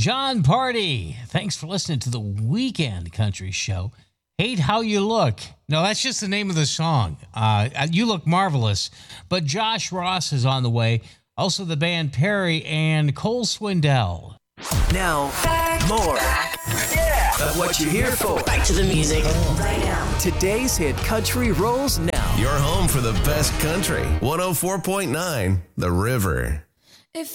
John Party. Thanks for listening to the Weekend Country Show. Hate How You Look. No, that's just the name of the song. You Look Marvelous. But Josh Ross is on the way. Also the band Perry and Cole Swindell. Now, more of what you're here for. Back to the music right now. Today's hit country rolls now. Your home for the best country. 104.9 The River.